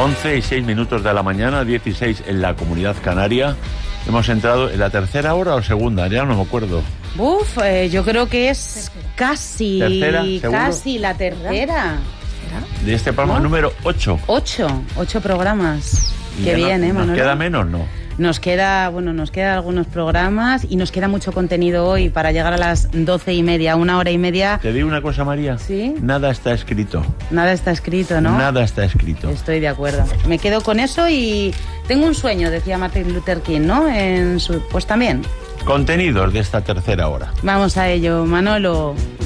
11:06 de la mañana, 16 en la Comunidad Canaria. Hemos entrado en la tercera hora o segunda, ya no me acuerdo. Yo creo que es casi la tercera. De este programa número 8. 8 programas. Qué bien, Manolo. ¿Nos queda menos, no? Nos queda algunos programas y nos queda mucho contenido hoy para llegar a las 12:30, 1h30. Te digo una cosa, María. ¿Sí? Nada está escrito. Nada está escrito, ¿no? Nada está escrito. Estoy de acuerdo. Me quedo con eso y tengo un sueño, decía Martin Luther King, ¿no? Pues también. Contenidos de esta tercera hora. Vamos a ello, Manolo.